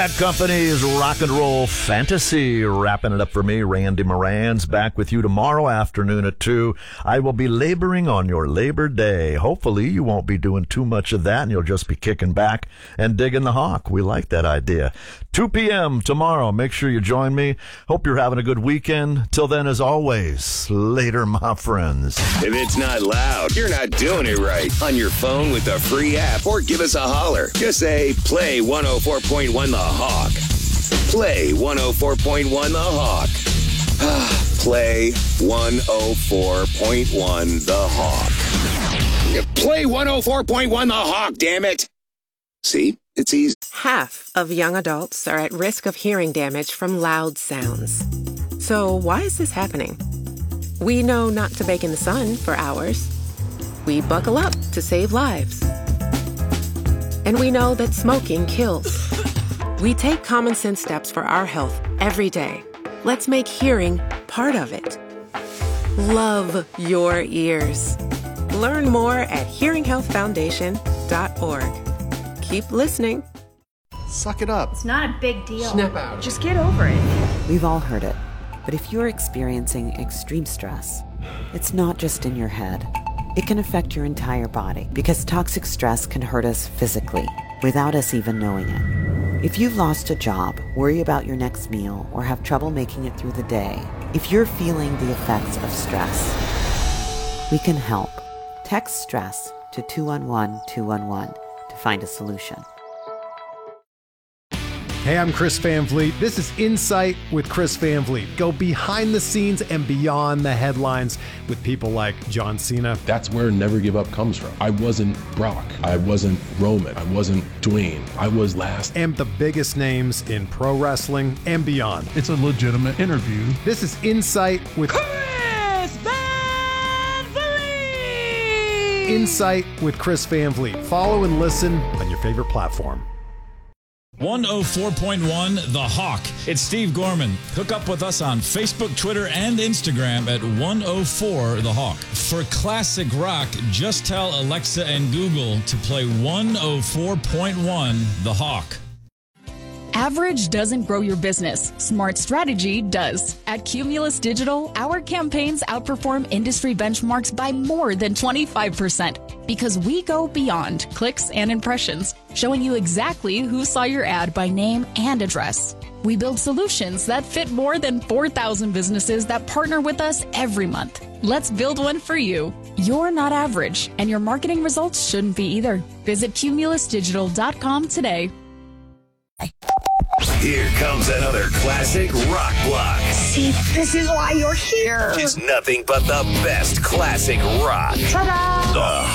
Bad Company's Rock and Roll Fantasy. Wrapping it up for me, Randy Moran's back with you tomorrow afternoon at 2. I will be laboring on your Labor Day. Hopefully you won't be doing too much of that and you'll just be kicking back and digging the hawk. We like that idea. 2 p.m. tomorrow. Make sure you join me. Hope you're having a good weekend. Till then, as always, later, my friends. If it's not loud, you're not doing it right. On your phone with the free app or give us a holler. Just say, play 104.1 The Hawk. Play 104.1 The Hawk. Play 104.1 The Hawk. Play 104.1 The Hawk, damn it. See? It's easy. Half of young adults are at risk of hearing damage from loud sounds. So why is this happening? We know not to bake in the sun for hours. We buckle up to save lives. And we know that smoking kills. We take common sense steps for our health every day. Let's make hearing part of it. Love your ears. Learn more at hearinghealthfoundation.org. Keep listening. Suck it up. It's not a big deal. Snap out. Just get over it. We've all heard it. But if you're experiencing extreme stress, it's not just in your head. It can affect your entire body because toxic stress can hurt us physically without us even knowing it. If you've lost a job, worry about your next meal, or have trouble making it through the day, if you're feeling the effects of stress, we can help. Text STRESS to 211-211 to find a solution. Hey, I'm Chris Van Vliet. This is Insight with Chris Van Vliet. Go behind the scenes and beyond the headlines with people like John Cena. That's where Never Give Up comes from. I wasn't Brock. I wasn't Roman. I wasn't Dwayne. I was last. And the biggest names in pro wrestling and beyond. It's a legitimate interview. This is Insight with Chris Van Vliet. Insight with Chris Van Vliet. Follow and listen on your favorite platform. 104.1 The Hawk. It's Steve Gorman. Hook up with us on Facebook, Twitter, and Instagram at 104 The Hawk. For classic rock, just tell Alexa and Google to play 104.1 The Hawk. Average doesn't grow your business. Smart strategy does. At Cumulus Digital, our campaigns outperform industry benchmarks by more than 25% because we go beyond clicks and impressions, showing you exactly who saw your ad by name and address. We build solutions that fit more than 4,000 businesses that partner with us every month. Let's build one for you. You're not average, and your marketing results shouldn't be either. Visit cumulusdigital.com today. Here comes another classic rock block. See, this is why you're here. It's nothing but the best classic rock. Ta-da! The